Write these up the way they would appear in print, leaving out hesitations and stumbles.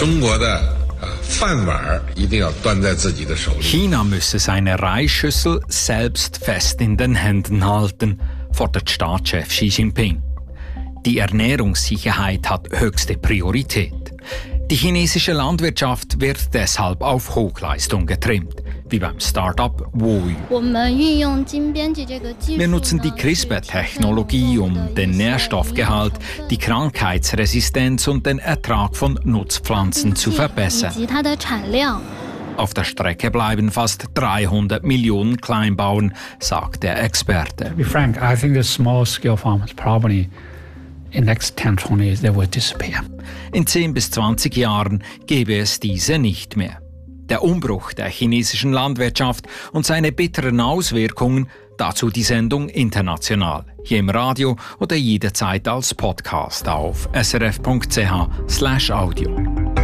China müsse seine Reisschüssel selbst fest in den Händen halten, fordert Staatschef Xi Jinping. Die Ernährungssicherheit hat höchste Priorität. Die chinesische Landwirtschaft wird deshalb auf Hochleistung getrimmt, wie beim Start-up Woyu. Wir nutzen die CRISPR-Technologie, um den Nährstoffgehalt, die Krankheitsresistenz und den Ertrag von Nutzpflanzen zu verbessern. Auf der Strecke bleiben fast 300 Millionen Kleinbauern, sagt der Experte. To be frank, I think the small-scale farmers probably in the next 10, 20 years they will disappear. In 10 bis 20 Jahren gäbe es diese nicht mehr. Der Umbruch der chinesischen Landwirtschaft und seine bitteren Auswirkungen, dazu die Sendung international, hier im Radio oder jederzeit als Podcast auf srf.ch/audio.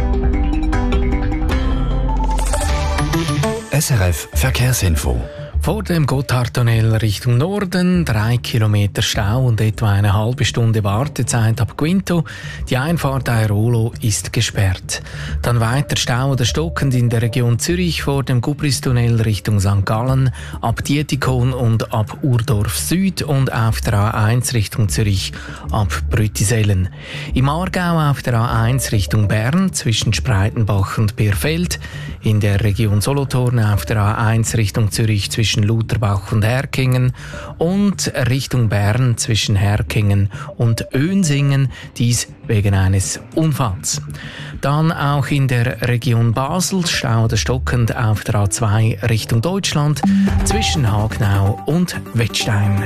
SRF Verkehrsinfo. Vor dem Gotthardtunnel Richtung Norden 3 Kilometer Stau und etwa eine halbe Stunde Wartezeit ab Quinto. Die Einfahrt Airolo ist gesperrt. Dann weiter Stau oder stockend in der Region Zürich vor dem Gubristunnel Richtung St. Gallen, ab Dietikon und ab Urdorf Süd und auf der A1 Richtung Zürich ab Brüttisellen. Im Aargau auf der A1 Richtung Bern zwischen Spreitenbach und Bierfeld. In der Region Solothurn auf der A1 Richtung Zürich zwischen Lutherbach und Herkingen und Richtung Bern zwischen Herkingen und Önsingen, dies wegen eines Unfalls. Dann auch in der Region Basel Stau oder stockend auf der A2 Richtung Deutschland zwischen Hagnau und Wettstein.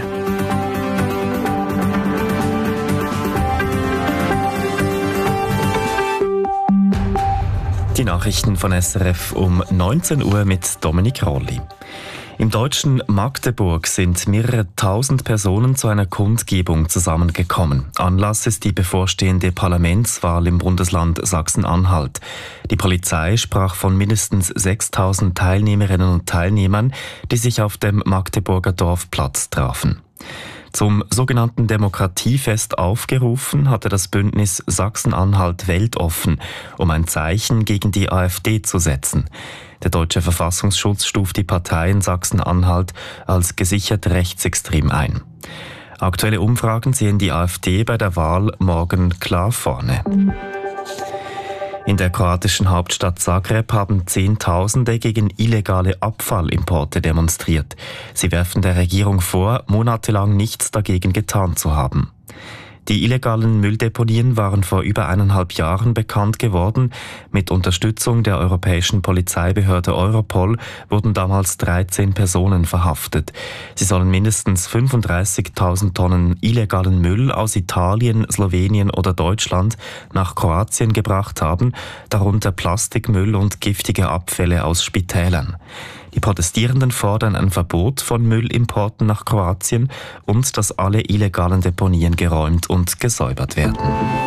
Die Nachrichten von SRF um 19 Uhr mit Dominik Rolli. Im deutschen Magdeburg sind mehrere tausend Personen zu einer Kundgebung zusammengekommen. Anlass ist die bevorstehende Parlamentswahl im Bundesland Sachsen-Anhalt. Die Polizei sprach von mindestens 6.000 Teilnehmerinnen und Teilnehmern, die sich auf dem Magdeburger Dorfplatz trafen. Zum sogenannten Demokratiefest aufgerufen hatte das Bündnis Sachsen-Anhalt weltoffen, um ein Zeichen gegen die AfD zu setzen. Der deutsche Verfassungsschutz stuft die Partei in Sachsen-Anhalt als gesichert rechtsextrem ein. Aktuelle Umfragen sehen die AfD bei der Wahl morgen klar vorne. In der kroatischen Hauptstadt Zagreb haben Zehntausende gegen illegale Abfallimporte demonstriert. Sie werfen der Regierung vor, monatelang nichts dagegen getan zu haben. Die illegalen Mülldeponien waren vor über 1,5 Jahren bekannt geworden. Mit Unterstützung der europäischen Polizeibehörde Europol wurden damals 13 Personen verhaftet. Sie sollen mindestens 35.000 Tonnen illegalen Müll aus Italien, Slowenien oder Deutschland nach Kroatien gebracht haben, darunter Plastikmüll und giftige Abfälle aus Spitälern. Die Protestierenden fordern ein Verbot von Müllimporten nach Kroatien und dass alle illegalen Deponien geräumt und gesäubert werden.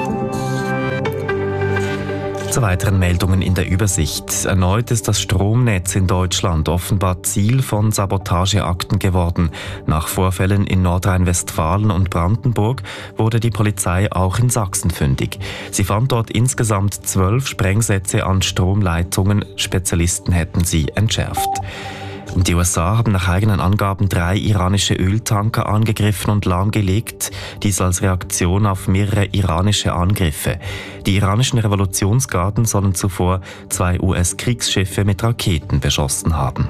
Zu weiteren Meldungen in der Übersicht. Erneut ist das Stromnetz in Deutschland offenbar Ziel von Sabotageakten geworden. Nach Vorfällen in Nordrhein-Westfalen und Brandenburg wurde die Polizei auch in Sachsen fündig. Sie fand dort insgesamt 12 Sprengsätze an Stromleitungen. Spezialisten hätten sie entschärft. Die USA haben nach eigenen Angaben 3 iranische Öltanker angegriffen und lahmgelegt, dies als Reaktion auf mehrere iranische Angriffe. Die iranischen Revolutionsgarden sollen zuvor 2 US-Kriegsschiffe mit Raketen beschossen haben.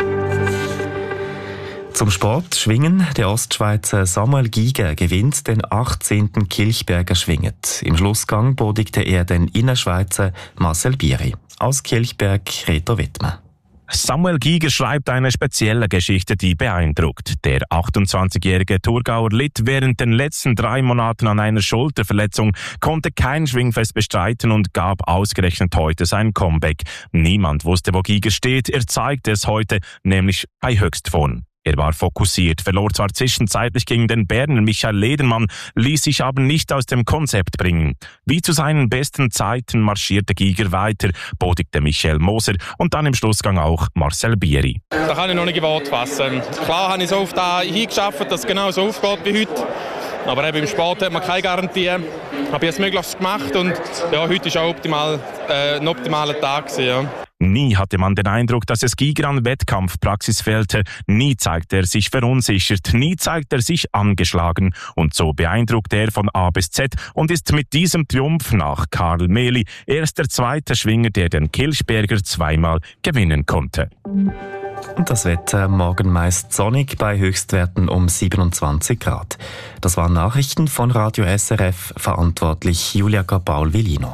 Zum Sport Schwingen. Der Ostschweizer Samuel Giger gewinnt den 18. Kilchberger Schwinget. Im Schlussgang bodigte er den Innerschweizer Marcel Bieri. Aus Kilchberg Reto Wittmer. Samuel Giger schreibt eine spezielle Geschichte, die beeindruckt. Der 28-jährige Thurgauer litt während den letzten 3 Monaten an einer Schulterverletzung, konnte kein Schwingfest bestreiten und gab ausgerechnet heute sein Comeback. Niemand wusste, wo Giger steht. Er zeigte es heute, nämlich bei Höchstform. Er war fokussiert, verlor zwar zwischenzeitlich gegen den Berner Michael Ledermann, ließ sich aber nicht aus dem Konzept bringen. Wie zu seinen besten Zeiten marschierte Giger weiter, bodigte Michael Moser und dann im Schlussgang auch Marcel Bieri. Da kann ich noch nicht in Worte fassen. Klar habe ich so auf da hingeschafft, dass es genau so aufgeht wie heute. Aber eben im Sport hat man keine Garantie. Ich habe jetzt das Möglichste gemacht und ja, heute war auch ein optimaler Tag gewesen, ja. Nie hatte man den Eindruck, dass es Giger an Wettkampfpraxis fehlte. Nie zeigte er sich verunsichert, nie zeigte er sich angeschlagen. Und so beeindruckt er von A bis Z und ist mit diesem Triumph nach Karl Mehli erst der zweite Schwinger, der den Kilchberger zweimal gewinnen konnte. Und das Wetter morgen meist sonnig bei Höchstwerten um 27 Grad. Das waren Nachrichten von Radio SRF, verantwortlich Julia Gabaul-Villino.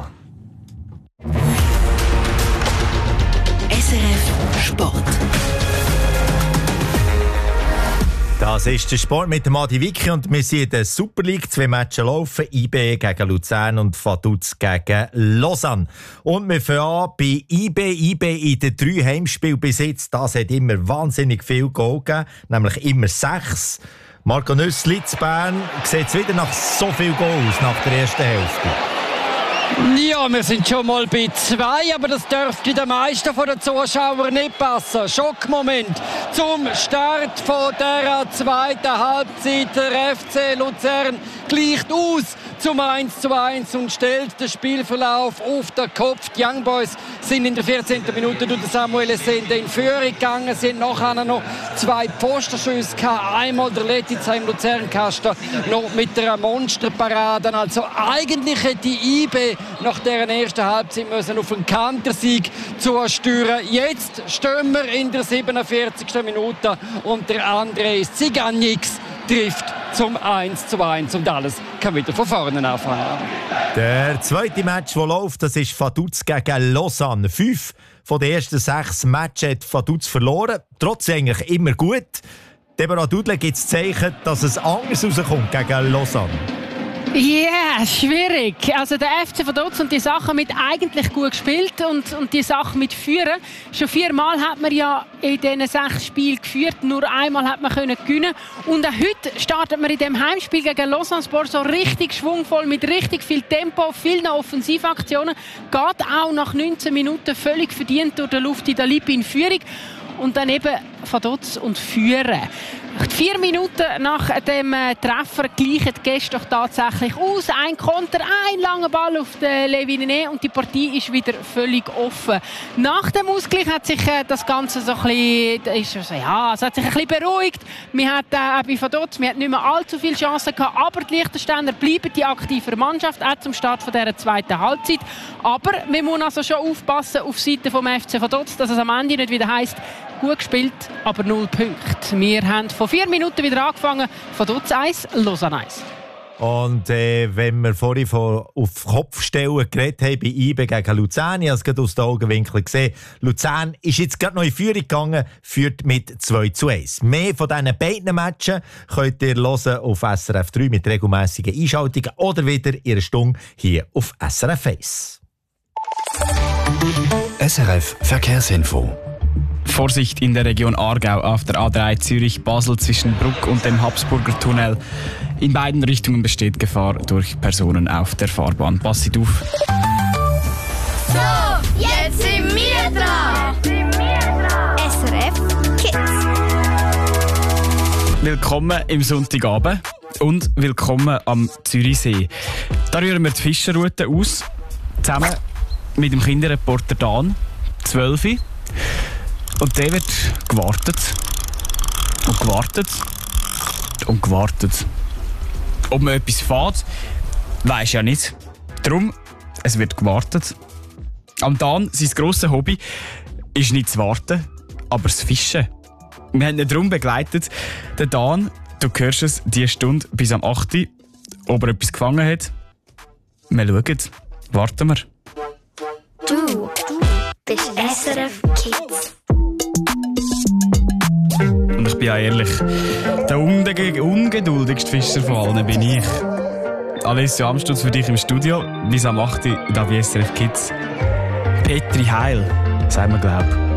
SRF Sport. Das ist der Sport mit dem Adi Wicki und wir sind in der Super League. 2 Matches laufen, IB gegen Luzern und Vaduz gegen Lausanne. Und wir fangen an bei IB. IB in den 3 Heimspielen bis jetzt. Das hat immer wahnsinnig viel Goal gegeben, nämlich immer 6. Marco Nüssli zu Bern sieht es wieder nach so viel Goals nach der ersten Hälfte. Ja, wir sind schon mal bei 2, aber das dürfte den meisten der Zuschauer nicht passen. Schockmoment zum Start von der zweiten Halbzeit. Der FC Luzern gleicht aus zum 1:1 und stellt den Spielverlauf auf den Kopf. Die Young Boys sind in der 14. Minute durch Samuel Essende in Führung gegangen. Sie haben nachher noch 2 Pfostenschüsse gehabt. Einmal der Letizia im Luzernkasten noch mit der Monsterparade. Also eigentlich hätte die IB nach deren ersten Halbzeit müssen auf einen Kantersieg zusteuern. Jetzt stehen wir in der 47. Minute und der André Ziganix trifft zum 1:1 und alles kann wieder von vorne anfangen. Der zweite Match, der läuft, das ist Vaduz gegen Lausanne. 5 von den ersten 6 Matches hat Vaduz verloren. Trotzdem eigentlich immer gut. Deborah Dudle gibt es Zeichen, dass es anders rauskommt gegen Lausanne. Ja, schwierig. Also der FC Vaduz und die Sachen mit eigentlich gut gespielt und die Sachen mit Führen. Schon 4-mal hat man ja in diesen 6 Spielen geführt, nur einmal hat man gewinnen. Und auch heute startet man in dem Heimspiel gegen Lausanne Sport so richtig schwungvoll, mit richtig viel Tempo, vielen Offensivaktionen. Geht auch nach 19 Minuten völlig verdient durch den Lufti Dalipi in Führung. Und dann eben Vaduz und Führen. 4 Minuten nach dem Treffer gleichen die Gäste doch tatsächlich aus. Ein Konter, ein langer Ball auf den Leviné und die Partie ist wieder völlig offen. Nach dem Ausgleich hat sich das Ganze so ein bisschen, es hat sich ein bisschen beruhigt. Wir hatten auch bei Vaduz, wir hatten nicht mehr allzu viele Chancen gehabt, aber die Liechtensteiner bleiben die aktive Mannschaft, auch zum Start von dieser zweiten Halbzeit. Aber wir müssen also schon aufpassen auf Seite vom FC Vaduz, dass es am Ende nicht wieder heisst, gut gespielt, aber 0 Punkte. Wir haben vor 4 Minuten wieder angefangen. Vaduz 1, Lausanne 1. Und wenn wir vorhin auf Kopfstellen geredet haben bei IB gegen Luzern, ich habe es gerade aus den Augenwinkeln gesehen, Luzern ist jetzt gerade noch in Führung gegangen, führt mit 2:1. Mehr von diesen beiden Matchen könnt ihr hören auf SRF 3 mit regelmässigen Einschaltungen oder wieder in einer Stunde hier auf SRF 1. SRF Verkehrsinfo. Vorsicht in der Region Aargau auf der A3 Zürich-Basel zwischen Bruck und dem Habsburger Tunnel. In beiden Richtungen besteht Gefahr durch Personen auf der Fahrbahn. Passt auf. So, jetzt sind wir dran. SRF Kids. Willkommen im Sonntagabend und willkommen am Zürichsee. Da rühren wir die Fischerroute aus, zusammen mit dem Kinderreporter Dan, 12. Und der wird gewartet. Und gewartet. Und gewartet. Ob man etwas fährt, weisst ja nicht. Darum, es wird gewartet. Am Dan, sein grosses Hobby, ist nicht das Warten, aber das Fischen. Wir haben ihn darum begleitet. Der Dan, du hörst es, die Stunde bis am 8. Ob er etwas gefangen hat. Wir schauen. Warten wir. Du bist SRF Kids. Und ich bin ja ehrlich, der ungeduldigste Fischer von allen bin ich. Alessio Amstutz für dich im Studio, bis am 8. da bei SRF Kids. Petri Heil, sagen wir, glaub.